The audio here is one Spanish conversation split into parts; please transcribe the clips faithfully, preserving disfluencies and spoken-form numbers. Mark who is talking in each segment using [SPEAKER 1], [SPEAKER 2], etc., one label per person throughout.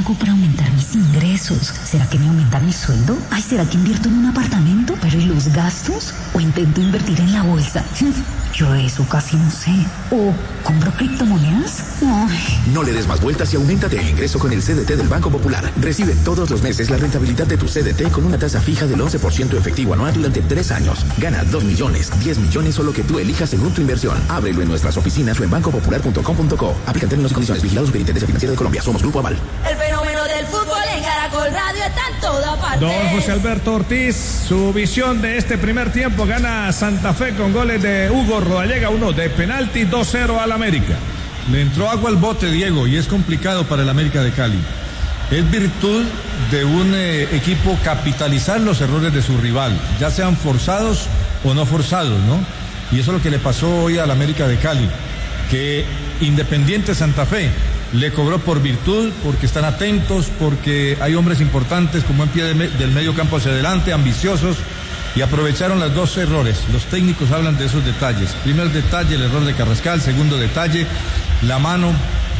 [SPEAKER 1] hago para aumentar mis ingresos? ¿Será que me aumenta mi sueldo? Ay, ¿será que invierto en un apartamento? ¿Pero y los gastos? ¿O intento invertir en la bolsa? Yo de eso casi no sé. ¿O compro criptomonedas? Ay.
[SPEAKER 2] No le des más vueltas y auméntate el ingreso con el C D T del Banco Popular. Recibe todos los meses la rentabilidad de tu C D T con una tasa fija del once por ciento efectivo anual durante tres años. Gana dos millones, diez millones o lo que tú elijas según tu inversión. Ábrelo en nuestras oficinas o en banco popular punto com punto co. Aplican términos y condiciones. Vigilado Superintendencia Financiera de Colombia. Somos Grupo Aval.
[SPEAKER 3] El fenómeno del fútbol en Caracol Radio está en toda parte.
[SPEAKER 4] Don José Alberto Ortiz, su visión de este primer tiempo. Gana Santa Fe con goles de Hugo Rodallega, uno de penalti, dos cero al América.
[SPEAKER 5] Le entró agua al bote, Diego, y es complicado para el América de Cali. Es virtud de un eh, equipo capitalizar los errores de su rival, ya sean forzados o no forzados, ¿no? Y eso es lo que le pasó hoy al América de Cali, que Independiente Santa Fe le cobró por virtud, porque están atentos, porque hay hombres importantes como en pie de me, del medio campo hacia adelante, ambiciosos, y aprovecharon los dos errores. Los técnicos hablan de esos detalles. Primer detalle, el error de Carrascal. Segundo detalle, la mano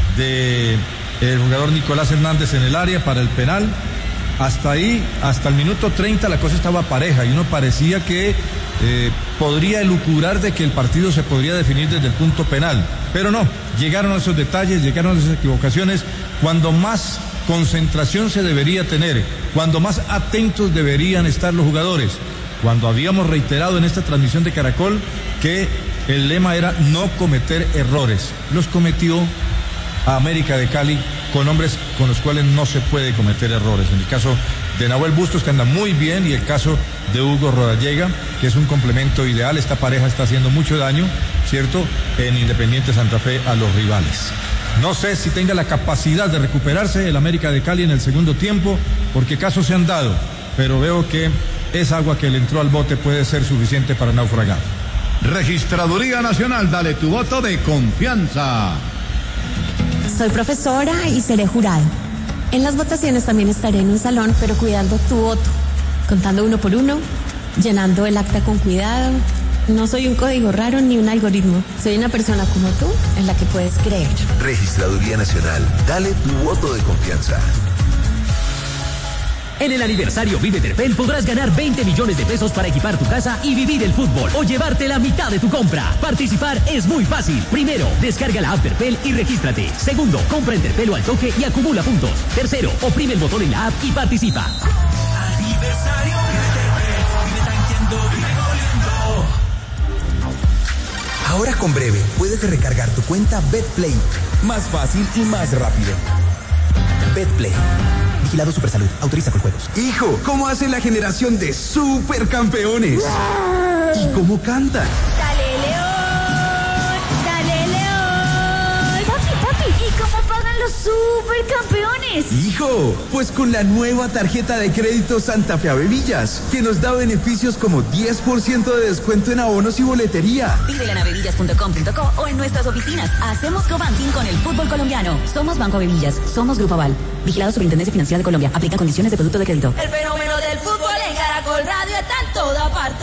[SPEAKER 5] de el jugador Nicolás Hernández en el área para el penal. Hasta ahí, hasta el minuto treinta, la cosa estaba pareja y uno parecía que eh, podría elucubrar de que el partido se podría definir desde el punto penal. Pero no, llegaron a esos detalles, llegaron a esas equivocaciones. Cuando más concentración se debería tener, cuando más atentos deberían estar los jugadores. Cuando habíamos reiterado en esta transmisión de Caracol que el lema era no cometer errores. Los cometió a América de Cali con hombres con los cuales no se puede cometer errores. En el caso de Nahuel Bustos, que anda muy bien, y el caso de Hugo Rodallega, que es un complemento ideal. Esta pareja está haciendo mucho daño, ¿cierto?, en Independiente Santa Fe a los rivales. No sé si tenga la capacidad de recuperarse el América de Cali en el segundo tiempo, porque casos se han dado, pero veo que esa agua que le entró al bote puede ser suficiente para naufragar.
[SPEAKER 6] Registraduría Nacional, dale tu voto de confianza.
[SPEAKER 7] Soy profesora y seré jurado. En las votaciones también estaré en un salón, pero cuidando tu voto, contando uno por uno, llenando el acta con cuidado. No soy un código raro ni un algoritmo. Soy una persona como tú, en la que puedes creer.
[SPEAKER 8] Registraduría Nacional, dale tu voto de confianza.
[SPEAKER 9] En el aniversario Vive Terpel podrás ganar veinte millones de pesos para equipar tu casa y vivir el fútbol o llevarte la mitad de tu compra. Participar es muy fácil. Primero, descarga la app Terpel y regístrate. Segundo, compra en Terpel o al toque y acumula puntos. Tercero, oprime el botón en la app y participa.
[SPEAKER 10] Aniversario Vive Terpel, vive tanqueando, vive goleando.
[SPEAKER 11] Ahora con Breve puedes recargar tu cuenta BetPlay. Más fácil y más rápido. BetPlay. Vigilado Supersalud. Autoriza con juegos.
[SPEAKER 12] Hijo, ¿cómo hace la generación de supercampeones? ¿Y cómo cantan?
[SPEAKER 3] ¡Dale, León! ¡Dale, León!
[SPEAKER 13] Papi, papi, ¿y cómo pagan los supercampeones?
[SPEAKER 12] Hijo, pues con la nueva tarjeta de crédito Santa Fe Avevillas, que nos da beneficios como diez por ciento de descuento en abonos y boletería.
[SPEAKER 1] Pídela en avevillas punto com punto co o en nuestras oficinas. Hacemos co-banking con el fútbol colombiano. Somos Banco Avevillas, somos Grupo Aval. Vigilado Superintendencia Financiera de Colombia. Aplica condiciones de producto de crédito.
[SPEAKER 3] El fenómeno del fútbol en Caracol Radio está en toda parte.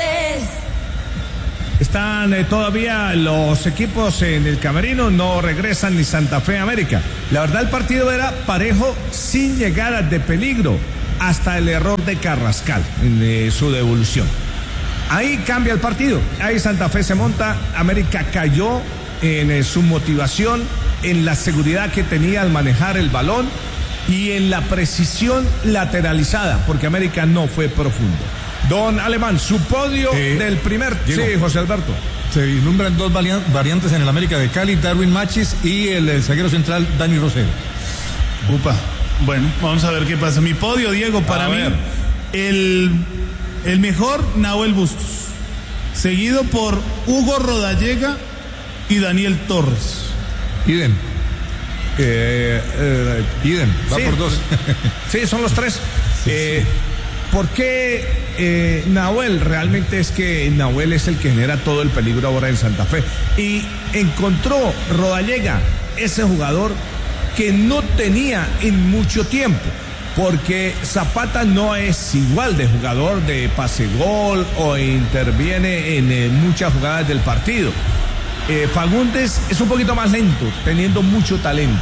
[SPEAKER 4] Están eh, todavía los equipos en el camerino, no regresan ni Santa Fe América. La verdad, el partido era parejo sin llegadas de peligro hasta el error de Carrascal en eh, su devolución. Ahí cambia el partido, ahí Santa Fe se monta, América cayó en eh, su motivación, en la seguridad que tenía al manejar el balón y en la precisión lateralizada, porque América no fue profundo. Don Alemán, su podio eh, del primer...
[SPEAKER 5] Diego,
[SPEAKER 4] sí, José Alberto.
[SPEAKER 5] Se vislumbran dos variantes en el América de Cali, Darwin Machis y el, el zaguero central Dani Rosero.
[SPEAKER 14] Upa, bueno, vamos a ver qué pasa. Mi podio, Diego, para a mí, ver. el, el mejor, Nahuel Bustos, seguido por Hugo Rodallega y Daniel Torres.
[SPEAKER 5] Idem. Eh, eh, idem, va
[SPEAKER 4] sí,
[SPEAKER 5] por dos.
[SPEAKER 4] Sí, son los tres. Sí, eh, sí. ¿Por qué eh, Nahuel? Realmente es que Nahuel es el que genera todo el peligro ahora en Santa Fe. Y encontró Rodallega ese jugador que no tenía en mucho tiempo, porque Zapata no es igual de jugador de pase-gol o interviene en eh, muchas jugadas del partido. Eh, Fagundes es un poquito más lento, teniendo mucho talento.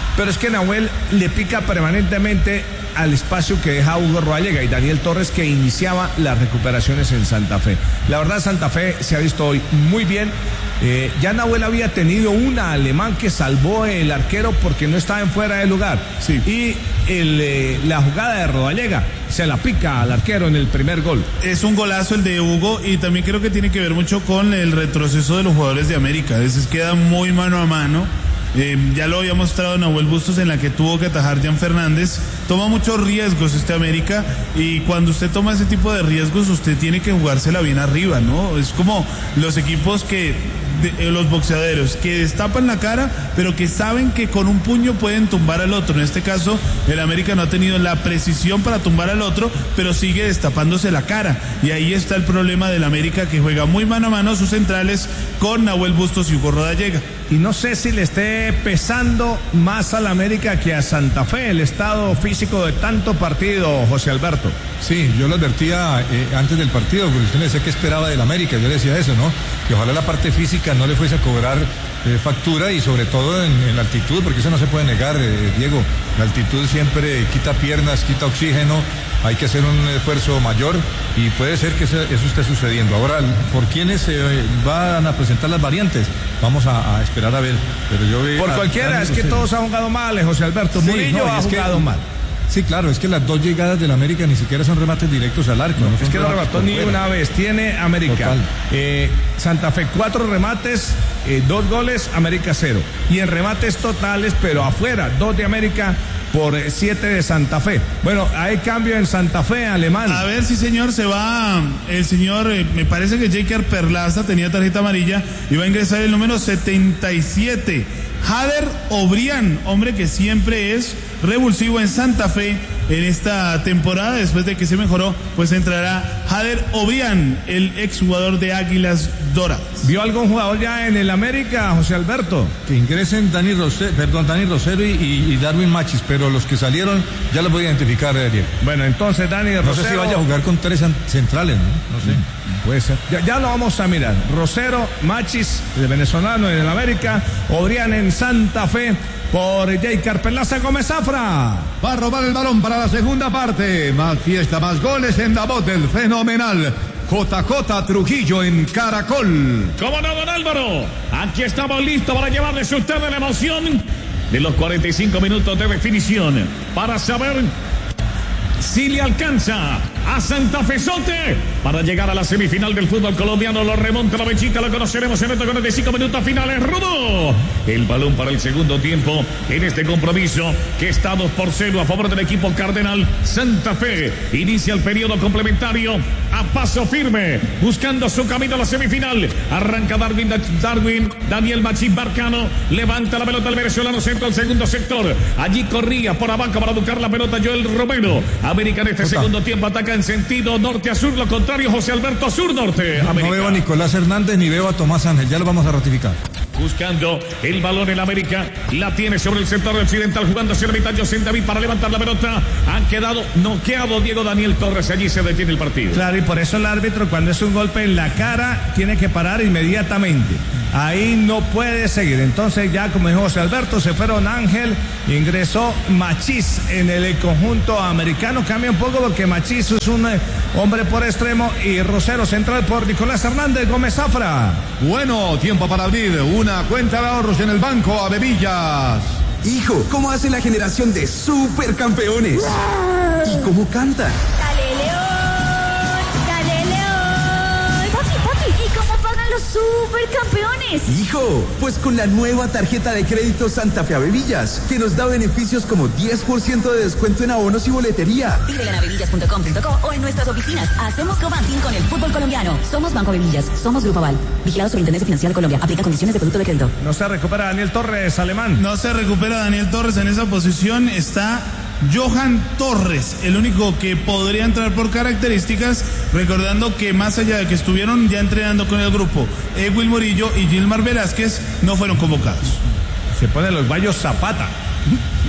[SPEAKER 4] Pero es que Nahuel le pica permanentemente al espacio que deja Hugo Rodallega y Daniel Torres, que iniciaba las recuperaciones en Santa Fe. La verdad, Santa Fe se ha visto hoy muy bien. Eh, ya Nahuel había tenido una alemán que salvó el arquero porque no estaba en fuera de lugar.
[SPEAKER 14] Sí.
[SPEAKER 4] Y el, eh, la jugada de Rodallega se la pica al arquero en el primer gol.
[SPEAKER 14] Es un golazo el de Hugo, y también creo que tiene que ver mucho con el retroceso de los jugadores de América. A veces queda muy mano a mano. Eh, ya lo había mostrado Nahuel Bustos, en la que tuvo que atajar Jan Fernández. Toma muchos riesgos este América, y cuando usted toma ese tipo de riesgos, usted tiene que jugársela bien arriba, ¿no? Es como los equipos que, de, los boxeadores, que destapan la cara, pero que saben que con un puño pueden tumbar al otro. En este caso, el América no ha tenido la precisión para tumbar al otro, pero sigue destapándose la cara, y ahí está el problema del América, que juega muy mano a mano sus centrales con Nahuel Bustos y Hugo Rodallega.
[SPEAKER 4] Y no sé si le esté pesando más al América que a Santa Fe el estado físico de tanto partido, José Alberto.
[SPEAKER 5] Sí, yo lo advertía eh, antes del partido, porque usted me decía que esperaba del América. Yo le decía eso, ¿no? Que ojalá la parte física no le fuese a cobrar eh, factura, y sobre todo en, en la altitud, porque eso no se puede negar, eh, Diego. La altitud siempre quita piernas, quita oxígeno. Hay que hacer un esfuerzo mayor, y puede ser que eso, eso esté sucediendo. Ahora, ¿por quiénes se eh, van a presentar las variantes? Vamos a, a esperar a ver. Pero yo veo
[SPEAKER 4] Por
[SPEAKER 5] a,
[SPEAKER 4] cualquiera,
[SPEAKER 5] a,
[SPEAKER 4] es que todos han jugado mal, eh, José Alberto.
[SPEAKER 5] Sí,
[SPEAKER 4] Murillo
[SPEAKER 5] no,
[SPEAKER 4] ha jugado
[SPEAKER 5] que,
[SPEAKER 4] mal.
[SPEAKER 5] Sí, claro, es que las dos llegadas del América ni siquiera son remates directos al arco.
[SPEAKER 4] No,
[SPEAKER 5] no
[SPEAKER 4] es que no remató ni una vez. Tiene América. Eh, Santa Fe, cuatro remates, eh, dos goles, América cero. Y en remates totales, pero afuera, dos de América por siete de Santa Fe. Bueno, hay cambio en Santa Fe, Alemán.
[SPEAKER 14] A ver si, señor, se va el señor, eh, me parece que Jaker Perlaza tenía tarjeta amarilla, y va a ingresar el número setenta y siete, Jader Obrián, hombre que siempre es revulsivo en Santa Fe en esta temporada. Después de que se mejoró, pues entrará Jader Obrián, el exjugador de Águilas Doradas.
[SPEAKER 4] ¿Vio algún jugador ya en el América, José Alberto?
[SPEAKER 5] Que ingresen Dani Rosero, perdón, Dani Rosero y, y Darwin Machis, pero los que salieron ya los voy a identificar, eh, Diego.
[SPEAKER 4] Bueno, entonces Dani Rosero.
[SPEAKER 5] No sé si vaya a jugar con tres centrales, ¿no? No sé.
[SPEAKER 4] Puede ser. Ya, ya lo vamos a mirar. Rosero, Machis, el venezolano en el América, Obrián en Santa Fe, por Jaker Perlaza. Gómez Zafra
[SPEAKER 6] va a robar el balón para la segunda parte. Más fiesta, más goles en la voz del fenomenal J J Trujillo en Caracol.
[SPEAKER 15] ¿Cómo no, don Álvaro? Aquí estamos listos para llevarles a ustedes la emoción de los cuarenta y cinco minutos de definición, para saber si le alcanza a Santa Fezote para llegar a la semifinal del fútbol colombiano. Lo remonta la Bechita, lo conoceremos en estos cuarenta y cinco minutos finales. Rudo el balón para el segundo tiempo en este compromiso, que está dos por cero a favor del equipo cardenal. Santa Fe inicia el periodo complementario a paso firme, buscando su camino a la semifinal. Arranca Darwin, Darwin Daniel Machín Barcano, levanta la pelota el venezolano, centro al segundo sector. Allí corría por abajo para buscar la pelota Joel Romero. América en este Jota. segundo tiempo ataca en sentido norte a sur, lo contrario José Alberto, sur-norte.
[SPEAKER 5] No, no veo a Nicolás Hernández ni veo a Tomás Ángel, ya lo vamos a ratificar.
[SPEAKER 15] Buscando el balón en América, la tiene sobre el sector occidental, jugando hacia la mitad José David para levantar la pelota. Han quedado noqueado Diego Daniel Torres, allí se detiene el partido.
[SPEAKER 4] Claro, y por eso el árbitro, cuando es un golpe en la cara, tiene que parar inmediatamente. Ahí no puede seguir. Entonces ya, como dijo José Alberto, se fueron Ángel, ingresó Machís en el conjunto americano. Cambia un poco porque Machís es un eh, hombre por extremo, y Rosero central por Nicolás Hernández. Gómez Zafra.
[SPEAKER 6] Bueno, tiempo para abrir una cuenta de ahorros en el Banco Avevillas.
[SPEAKER 12] Hijo, ¿cómo hace la generación de supercampeones? ¿Y cómo canta?
[SPEAKER 13] ¡Dale, León! ¡Dale, León! Papi, papi, ¿y cómo pagan los supercampeones?
[SPEAKER 12] Hijo, pues con la nueva tarjeta de crédito Santa Fe Avevillas, que nos da beneficios como diez por ciento de descuento en abonos y boletería.
[SPEAKER 1] Pídela en avevillas punto com punto co o en nuestras oficinas. Hacemos co-banking con el fútbol colombiano. Somos Banco Avevillas, somos Grupo Aval. Vigilado Superintendencia Financiera de Colombia. Aplica condiciones de producto de crédito.
[SPEAKER 4] No se recupera Daniel Torres, Alemán.
[SPEAKER 14] No se recupera Daniel Torres. En esa posición está Johan Torres, el único que podría entrar por características, recordando que más allá de que estuvieron ya entrenando con el grupo, Edwin Murillo y Gilmar Velázquez no fueron convocados.
[SPEAKER 4] Se ponen los Bayos Zapata.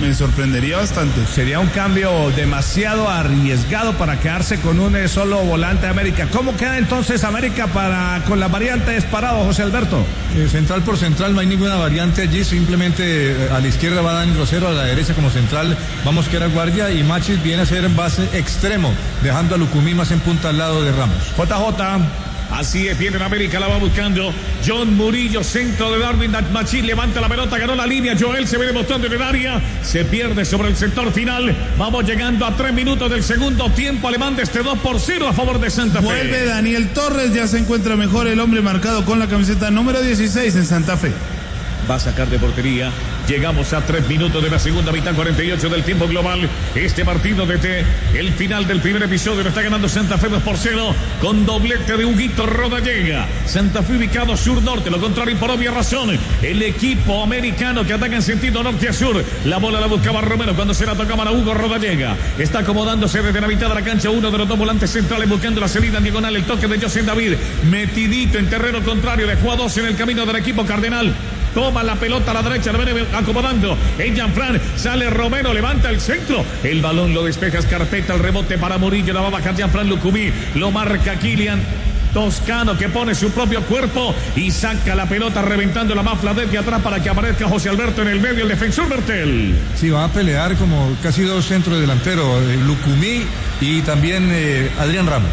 [SPEAKER 14] me sorprendería bastante.
[SPEAKER 4] Sería un cambio demasiado arriesgado para quedarse con un eh, solo volante de América. ¿Cómo queda entonces América para con las variantes parado, José Alberto?
[SPEAKER 5] Eh, central por central, no hay ninguna variante allí, simplemente eh, a la izquierda va Dani Rosero, a la derecha como central va Mosquera Guardia y Machis viene a ser en base extremo, dejando a Lucumí más en punta al lado de Ramos.
[SPEAKER 4] J J.
[SPEAKER 15] Así es, viene en América, la va buscando John Murillo, centro de Darwin Machín, levanta la pelota, ganó la línea, Joel se viene mostrando en el área, se pierde sobre el sector final, vamos llegando a tres minutos del segundo tiempo, alemán de este dos por cero a favor de Santa Fe.
[SPEAKER 14] Vuelve Daniel Torres, ya se encuentra mejor el hombre marcado con la camiseta número dieciséis en Santa Fe.
[SPEAKER 15] Va a sacar de portería. Llegamos a tres minutos de la segunda mitad, cuarenta y ocho del tiempo global. Este partido desde el final del primer episodio lo está ganando Santa Fe dos por cero con doblete de Huguito Rodallega. Santa Fe ubicado sur-norte, lo contrario y por obvia razón. El equipo americano que ataca en sentido norte a sur. La bola la buscaba Romero cuando se la tocaba a Hugo Rodallega. Está acomodándose desde la mitad de la cancha uno de los dos volantes centrales buscando la salida en diagonal. El toque de José David, metidito en terreno contrario, dejó a dos en el camino del equipo cardenal. Toma la pelota a la derecha, la viene acomodando. En Jean-Fran sale Romero, levanta el centro. El balón lo despeja Escarpeta, el rebote para Murillo, la va a bajar Jean-Fran Lucumí. Lo marca Kylian Toscano que pone su propio cuerpo y saca la pelota reventando la mafla desde atrás para que aparezca José Alberto en el medio, el defensor Bertel.
[SPEAKER 5] Sí, va a pelear como casi dos centros delanteros, eh, Lucumí y también eh, Adrián Ramos.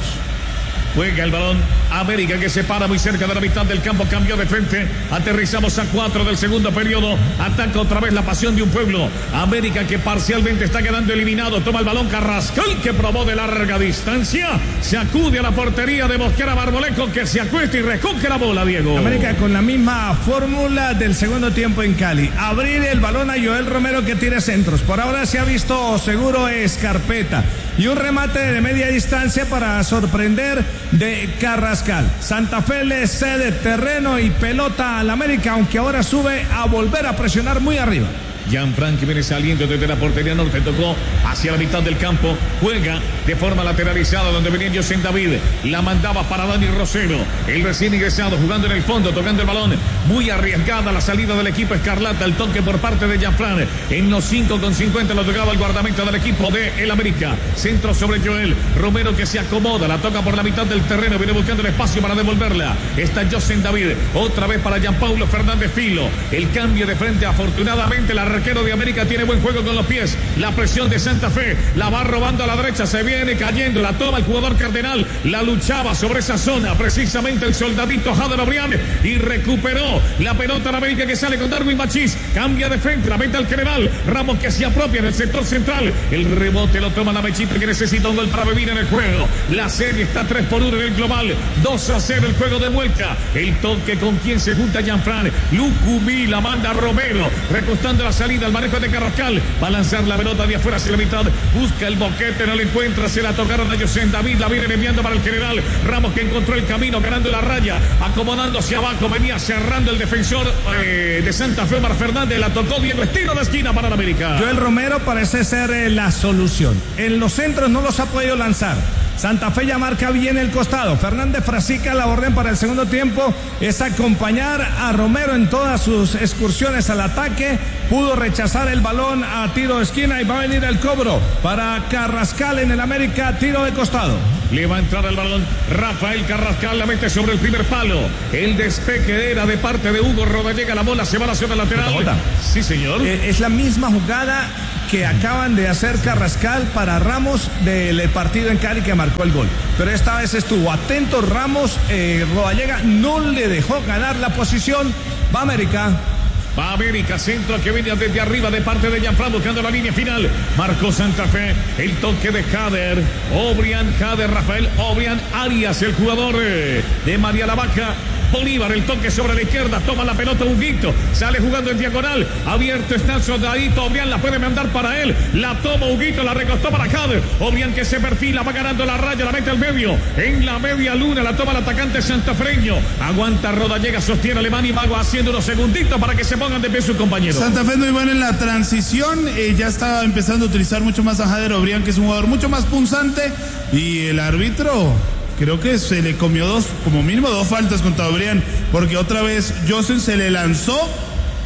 [SPEAKER 15] Juega el balón América que se para muy cerca de la mitad del campo, cambió de frente, aterrizamos a cuatro del segundo periodo, ataca otra vez la pasión de un pueblo. América que parcialmente está quedando eliminado, toma el balón Carrascal que probó de larga distancia, se acude a la portería de Mosquera Marmolejo que se acuesta y recoge la bola, Diego.
[SPEAKER 4] América con la misma fórmula del segundo tiempo en Cali, abrir el balón a Joel Romero que tire centros, por ahora se ha visto seguro Escarpeta y un remate de media distancia para sorprender de Carrascal. Santa Fe le cede terreno y pelota al América, aunque ahora sube a volver a presionar muy arriba.
[SPEAKER 15] Jean-Fran que viene saliendo desde la portería norte, tocó hacia la mitad del campo, juega de forma lateralizada donde venía José David, la mandaba para Dani Rosero, el recién ingresado jugando en el fondo, tocando el balón, muy arriesgada la salida del equipo escarlata, el toque por parte de Jean-Fran, en los cinco con cincuenta lo tocaba el guardameta del equipo de el América, centro sobre Joel, Romero que se acomoda, la toca por la mitad del terreno, viene buscando el espacio para devolverla, está José David, otra vez para Gianpaulo Fernández Filo, el cambio de frente afortunadamente la arquero de América tiene buen juego con los pies. La presión de Santa Fe la va robando a la derecha, se viene cayendo, la toma el jugador cardenal, la luchaba sobre esa zona precisamente el soldadito Jader Obrián y recuperó la pelota en América que sale con Darwin Machís, cambia de frente, la mete al general Ramos que se apropia en el sector central, el rebote lo toma la Mechita que necesita un gol para vivir en el juego. La serie está tres por uno en el global, dos a cero el juego de vuelta, el toque con quien se junta Jean-Fran Lucumí, la manda Romero, recostando la salida al manejo de Carrascal, va a lanzar la pelota de afuera hacia la mitad, busca el boquete, no lo encuentra, se la tocaron a José David, la viene enviando para el general Ramos que encontró el camino, ganando la raya, acomodándose abajo, venía cerrando el defensor eh, de Santa Fe, Omar Fernández, la tocó bien, estilo de esquina para la América.
[SPEAKER 4] Joel Romero parece ser eh, la solución, en los centros no los ha podido lanzar. Santa Fe ya marca bien el costado. Fernández Frasica, la orden para el segundo tiempo es acompañar a Romero en todas sus excursiones al ataque. Pudo rechazar el balón a tiro de esquina y va a venir el cobro para Carrascal en el América, tiro de costado.
[SPEAKER 15] Le va a entrar el balón Rafael Carrascal, la mete sobre el primer palo. El despeje era de parte de Hugo Rodallega, la bola se va a la zona lateral.
[SPEAKER 4] Jota.
[SPEAKER 15] Sí, señor.
[SPEAKER 4] Eh, es la misma jugada que acaban de hacer Carrascal para Ramos del partido en Cali que marcó el gol. Pero esta vez estuvo atento Ramos, eh, Rodallega no le dejó ganar la posición. Va América.
[SPEAKER 15] Va América, centro que viene desde arriba de parte de Jean-Fran buscando la línea final. Marcó Santa Fe, el toque de Jader, Obrián, Jader, Rafael Obrián Arias, el jugador de María la Vaca. Bolívar, el toque sobre la izquierda, toma la pelota Huguito, sale jugando en diagonal, abierto está soldadito, Obrián la puede mandar para él, la toma Huguito, la recostó para Jader, Obrián que se perfila, va ganando la raya, la mete al medio, en la media luna, la toma el atacante santafreño, aguanta Rodallega, sostiene Alemán y Mago haciendo unos segunditos para que se pongan de pie sus compañeros.
[SPEAKER 14] Santa Fe muy bueno en la transición, eh, ya estaba empezando a utilizar mucho más a Jader Obrián, que es un jugador mucho más punzante, y el árbitro creo que se le comió dos, como mínimo dos faltas contra Obrián, porque otra vez Josen se le lanzó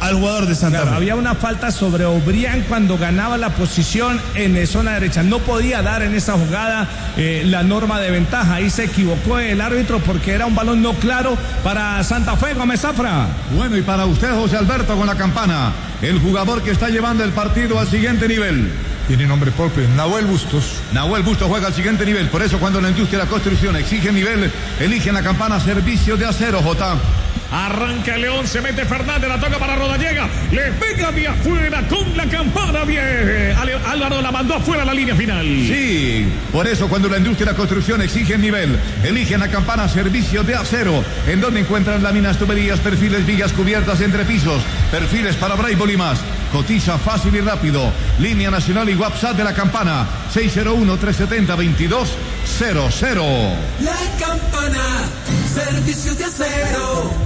[SPEAKER 14] al jugador de Santa
[SPEAKER 4] claro,
[SPEAKER 14] Fe.
[SPEAKER 4] Había una falta sobre Obrián cuando ganaba la posición en la zona derecha. No podía dar en esa jugada eh, la norma de ventaja. Ahí se equivocó el árbitro porque era un balón no claro para Santa Fe. Gómez Zafra.
[SPEAKER 6] Bueno, y para usted, José Alberto, con la campana, el jugador que está llevando el partido al siguiente nivel.
[SPEAKER 5] Tiene nombre propio, Nahuel Bustos.
[SPEAKER 6] Nahuel Bustos juega al siguiente nivel. Por eso cuando la industria de la construcción exige nivel, elige en la campana servicio de acero, J.
[SPEAKER 15] Arranca el León, se mete Fernández, la toca para Rodallega, le pega de afuera con la campana, bien. Álvaro la mandó afuera a la línea final.
[SPEAKER 6] Sí, por eso cuando la industria de la construcción exige nivel, elige en la campana servicio de acero, en donde encuentran láminas, tuberías, perfiles, vigas cubiertas entre pisos, perfiles para Braille y más. Cotiza fácil y rápido. Línea nacional y WhatsApp de la campana seis cero uno, tres siete cero, veintidós cero cero.
[SPEAKER 10] La campana, servicios de acero.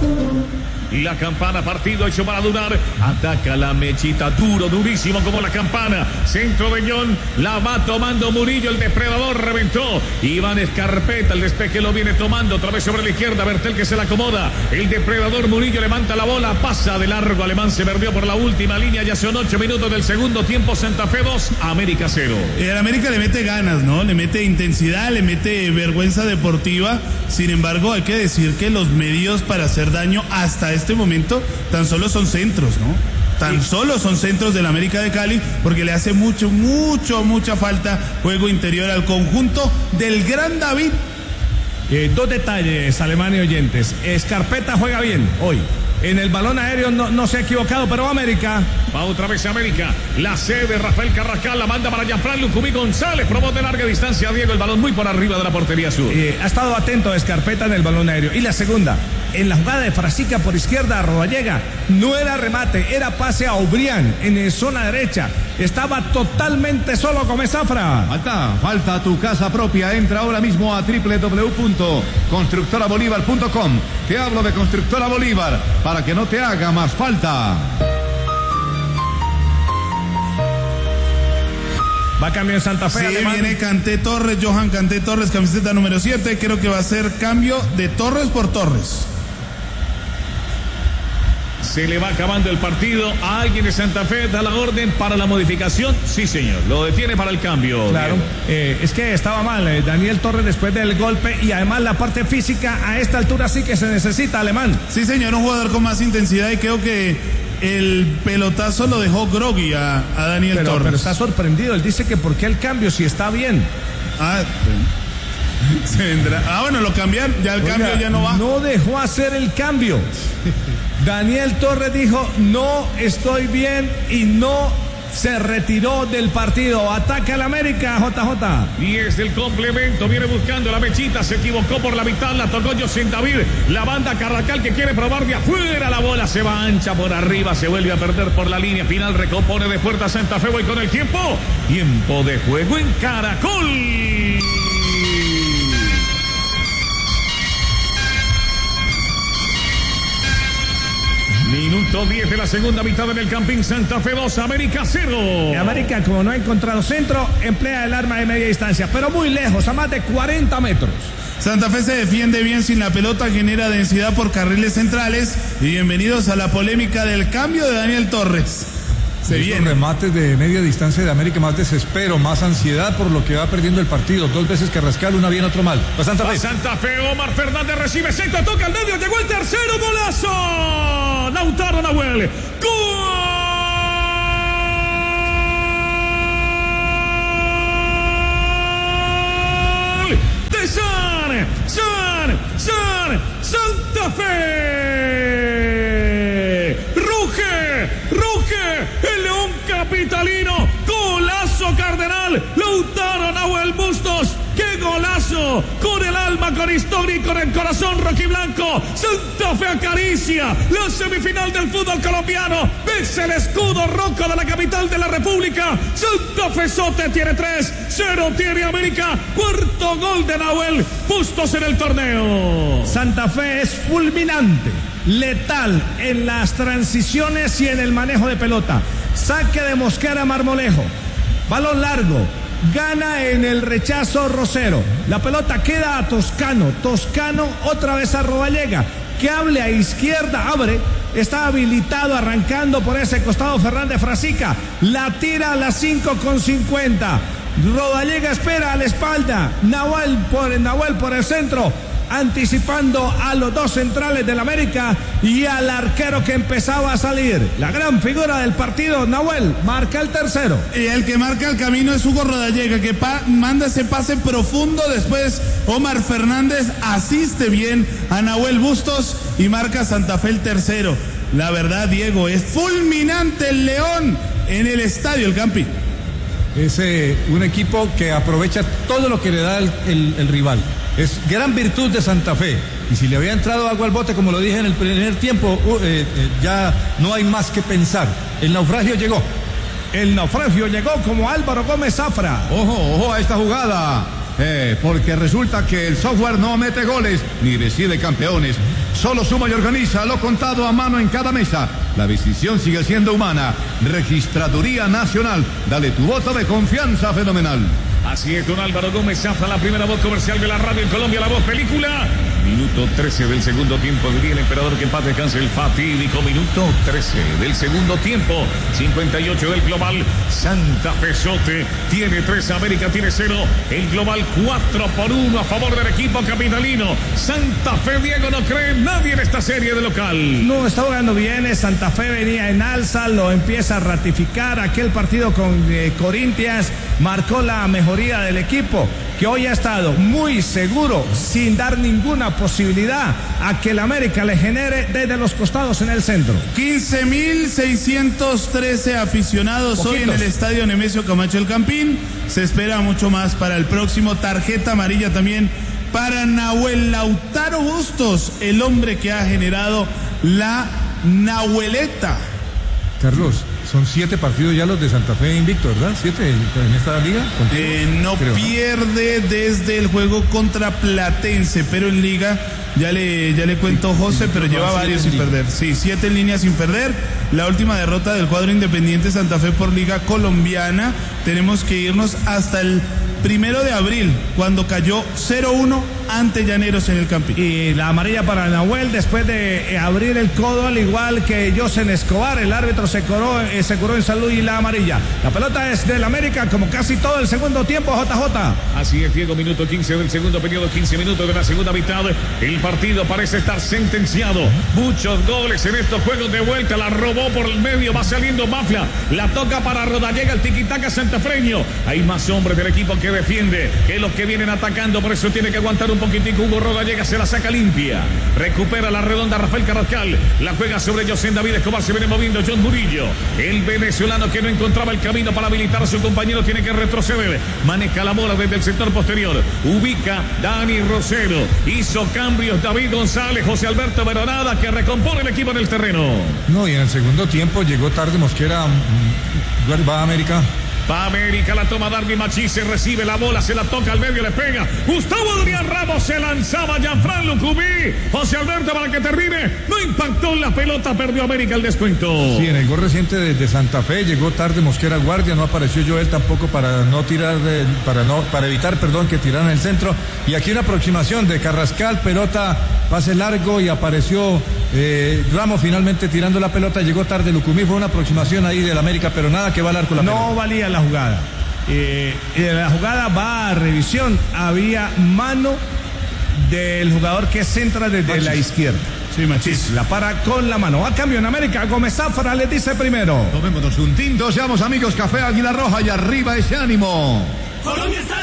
[SPEAKER 15] La campana, partido hecho para durar. Ataca la mechita, duro, durísimo como la campana. Centro de John, la va tomando Murillo, el depredador reventó. Iván Escarpeta, el despeje lo viene tomando. Otra vez sobre la izquierda, Bertel que se la acomoda. El depredador Murillo levanta la bola, pasa de largo. Alemán se perdió por la última línea. Ya son ocho minutos del segundo tiempo. Santa Fe dos, América cero.
[SPEAKER 14] El América le mete ganas, ¿no? Le mete intensidad, le mete vergüenza deportiva. Sin embargo, hay que decir que los medios para hacer daño hasta este momento tan solo son centros, ¿no? Tan sí. solo son centros del América de Cali, porque le hace mucho, mucho, mucha falta juego interior al conjunto del Gran David.
[SPEAKER 4] Eh, dos detalles, Alemán y oyentes. Escarpeta juega bien hoy. En el balón aéreo no, no se ha equivocado, pero América.
[SPEAKER 15] Va otra vez América. La C de Rafael Carrascal, la manda para Gianfranco Lucumí González. Probó de larga distancia a Diego, el balón muy por arriba de la portería sur.
[SPEAKER 4] Eh, ha estado atento a Escarpeta en el balón aéreo. Y la segunda, en la jugada de Frasica por izquierda a Rodallega, no era remate, era pase a Obrián en zona derecha. Estaba totalmente solo con Zafra.
[SPEAKER 6] Falta, falta tu casa propia. Entra ahora mismo a doble u doble u doble u punto constructora bolívar punto com. Te hablo de Constructora Bolívar para que no te haga más falta.
[SPEAKER 4] Va cambio en Santa Fe.
[SPEAKER 14] Sí,
[SPEAKER 4] Alemán.
[SPEAKER 14] viene Kanté Torres, Johan Kanté Torres, camiseta número siete. Creo que va a ser cambio de Torres por Torres.
[SPEAKER 15] Se le va acabando el partido. A alguien de Santa Fe da la orden para la modificación. Sí, señor. Lo detiene para el cambio.
[SPEAKER 4] Claro. Eh, es que estaba mal eh, Daniel Torres después del golpe y además la parte física a esta altura sí que se necesita, Alemán.
[SPEAKER 14] Sí, señor. Un jugador con más intensidad y creo que el pelotazo lo dejó groggy a, a Daniel
[SPEAKER 4] pero,
[SPEAKER 14] Torres.
[SPEAKER 4] Pero está sorprendido. Él dice que por qué el cambio si está bien.
[SPEAKER 14] Ah, se vendrá. Ah, bueno, lo cambiaron. Ya el Oiga, cambio ya no va.
[SPEAKER 4] No dejó hacer el cambio. Daniel Torres dijo, no estoy bien y no se retiró del partido. Ataca el América, J J.
[SPEAKER 15] Y es el complemento, viene buscando la mechita, se equivocó por la mitad, la tocó José David. La banda Carrascal que quiere probar de afuera, la bola se va ancha por arriba, se vuelve a perder por la línea final, recompone de puerta Santa Fe, voy con el tiempo. Tiempo de juego en Caracol. Minuto diez de la segunda mitad en el Campín. Santa Fe dos, América cero.
[SPEAKER 4] América, como no ha encontrado centro, emplea el arma de media distancia, pero muy lejos, a más de cuarenta metros.
[SPEAKER 14] Santa Fe se defiende bien sin la pelota, genera densidad por carriles centrales. Y bienvenidos a la polémica del cambio de Daniel Torres.
[SPEAKER 5] Se viene. Remates de media distancia de América, más desespero, más ansiedad por lo que va perdiendo el partido. Dos veces Carrascal, una bien, otro mal.
[SPEAKER 15] Va Santa Fe. Va Santa Fe, Omar Fernández recibe centro, toca al medio, llegó el tercero, golazo. Lautaro Nahuel. ¡Gol! De San, San, San, Santa Fe. Ruge, ruge, el León capitalino. Golazo Cardenal. Lautaro Nahuel Bustos. ¡Qué golazo! Con el alma, con historia y con el corazón rojiblanco. Santa Fe acaricia la semifinal del fútbol colombiano. Ves el escudo rojo de la capital de la República. Santa Fe Sote tiene tres, cero tiene América. Cuarto gol de Nahuel Bustos en el torneo.
[SPEAKER 4] Santa Fe es fulminante, letal en las transiciones y en el manejo de pelota. Saque de Mosquera Marmolejo. Balón largo. Gana en el rechazo Rosero. La pelota queda a Toscano. Toscano otra vez a Rodallega, que hable a izquierda, abre está habilitado arrancando por ese costado Fernández Frasica. La tira a las cinco con cincuenta. Rodallega espera a la espalda. Nahuel por, Nahuel por el centro, anticipando a los dos centrales del América y al arquero que empezaba a salir. La gran figura del partido, Nahuel, marca el tercero.
[SPEAKER 14] Y el que marca el camino es Hugo Rodallega, que pa- manda ese pase profundo. Después Omar Fernández asiste bien a Nahuel Bustos y marca Santa Fe el tercero. La verdad, Diego, es fulminante el León en el estadio El Campín.
[SPEAKER 5] Es eh, un equipo que aprovecha todo lo que le da el, el, el rival. Es gran virtud de Santa Fe. Y si le había entrado agua al bote, como lo dije en el primer tiempo, uh, eh, eh, ya no hay más que pensar. El naufragio llegó.
[SPEAKER 4] El naufragio llegó como Álvaro Gómez Zafra.
[SPEAKER 6] Ojo, ojo a esta jugada. Eh, porque resulta que el software no mete goles ni decide campeones. Solo suma y organiza lo contado a mano en cada mesa. La decisión sigue siendo humana. Registraduría Nacional. Dale tu voto de confianza fenomenal.
[SPEAKER 15] Así es, don Álvaro Gómez Zafra, la primera voz comercial de la radio en Colombia, la voz película. Minuto trece del segundo tiempo, diría el emperador que en paz descanse el fatídico minuto trece del segundo tiempo. cincuenta y ocho del global. Santa Fe Sote tiene tres, América tiene cero. El global cuatro por uno a favor del equipo capitalino. Santa Fe, Diego, no cree nadie en esta serie de local.
[SPEAKER 4] No, está jugando bien. Santa Fe venía en alza, lo empieza a ratificar. Aquel partido con eh, Corinthians marcó la mejoría del equipo, que hoy ha estado muy seguro, sin dar ninguna posibilidad a que el América le genere desde los costados en el centro.
[SPEAKER 14] quince mil seiscientos trece aficionados
[SPEAKER 4] Poquitos.
[SPEAKER 14] hoy en el estadio Nemesio Camacho El Campín. Se espera mucho más para el próximo. Tarjeta amarilla también para Nahuel Lautaro Bustos, el hombre que ha generado la Nahueleta.
[SPEAKER 5] Carlos, son siete partidos ya los de Santa Fe invicto, ¿verdad? ¿Siete en esta liga?
[SPEAKER 14] Eh, no
[SPEAKER 5] Creo,
[SPEAKER 14] pierde ¿no? desde el juego contra Platense, pero en liga ya le, ya le cuento José, pero lleva varios sin perder. Sí, siete en línea sin perder. La última derrota del cuadro Independiente Santa Fe por liga colombiana. Tenemos que irnos hasta el primero de abril, cuando cayó cero uno ante Llaneros en el Campín.
[SPEAKER 4] Y la amarilla para Nahuel después de abrir el codo, al igual que Josen Escobar. El árbitro se curó, eh, se curó en salud y la amarilla. La pelota es del América, como casi todo el segundo tiempo, J J.
[SPEAKER 15] Así es, Diego, minuto quince del segundo periodo, quince minutos de la segunda mitad. El partido parece estar sentenciado. Muchos goles en estos juegos de vuelta. La robó por el medio, va saliendo Mafla. La toca para Rodallega, el tiquitaca santafreño. Hay más hombres del equipo que defiende que los que vienen atacando, por eso tiene que aguantar un poquitico. Hugo Rodallega se la saca limpia, recupera la redonda Rafael Carrascal, la juega sobre José David Escobar, se viene moviendo John Murillo, el venezolano que no encontraba el camino para habilitar a su compañero, tiene que retroceder, maneja la bola desde el sector posterior, ubica Dani Rosero, hizo cambios David González, José Alberto Veronada, que recompone el equipo en el terreno.
[SPEAKER 5] No, y en el segundo tiempo llegó tarde Mosquera, va a América.
[SPEAKER 15] Va América, la toma Darby Machís, se recibe la bola, se la toca al medio, le pega. Gustavo Adrián Ramos se lanzaba, Gianfran Lucumí. José Alberto para que termine. No impactó la pelota, perdió América el descuento.
[SPEAKER 5] Sí, en el gol reciente de, de Santa Fe llegó tarde Mosquera guardia, no apareció Joel tampoco para no tirar, de, para no, para evitar, perdón, que tiraran el centro. Y aquí una aproximación de Carrascal, pelota, pase largo y apareció eh, Ramos finalmente tirando la pelota, llegó tarde Lucumí, fue una aproximación ahí del América, pero nada que va al arco la
[SPEAKER 4] no
[SPEAKER 5] pelota.
[SPEAKER 4] No valía la jugada. Eh, la jugada va a revisión. Había mano del jugador que centra desde Machis. La izquierda.
[SPEAKER 14] Sí, Machís.
[SPEAKER 4] La para con la mano. A cambio en América, Gómez Zafra le dice primero.
[SPEAKER 6] Tomémonos un tinto, seamos amigos, Café Águila Roja y arriba ese ánimo.
[SPEAKER 10] Colombia está